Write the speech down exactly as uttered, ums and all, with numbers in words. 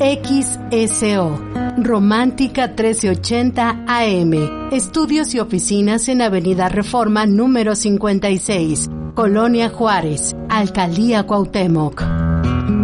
X S O. Romántica trece ochenta A M. Estudios y oficinas en Avenida Reforma número cincuenta y seis, Colonia Juárez, Alcaldía Cuauhtémoc.